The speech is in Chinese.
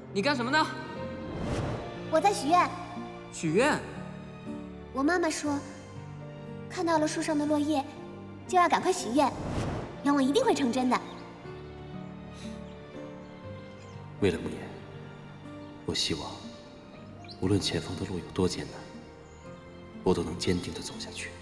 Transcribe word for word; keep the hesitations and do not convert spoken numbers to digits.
你干什么呢？ 我在许愿。 许愿？ 我妈妈说，看到了树上的落叶，就要赶快许愿，愿望一定会成真的。 为了慕言，我希望，无论前方的路有多艰难，我都能坚定地走下去。